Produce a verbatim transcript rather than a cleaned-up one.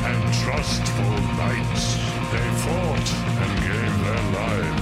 and trustful knights. They fought and gave their lives